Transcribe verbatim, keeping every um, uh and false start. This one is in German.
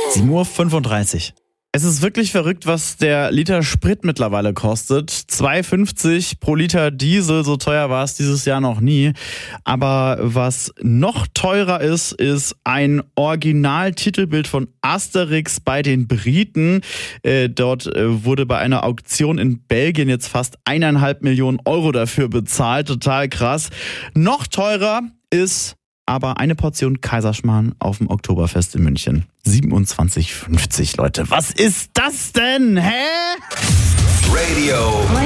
sieben Uhr fünfunddreißig. Es ist wirklich verrückt, was der Liter Sprit mittlerweile kostet. zwei fünfzig pro Liter Diesel, so teuer war es dieses Jahr noch nie. Aber was noch teurer ist, ist ein Original-Titelbild von Asterix bei den Briten. Äh, dort äh, wurde bei einer Auktion in Belgien jetzt fast eineinhalb Millionen Euro dafür bezahlt. Total krass. Noch teurer ist aber eine Portion Kaiserschmarrn auf dem Oktoberfest in München. siebenundzwanzig fünfzig, Leute. Was ist das denn? Hä? Radio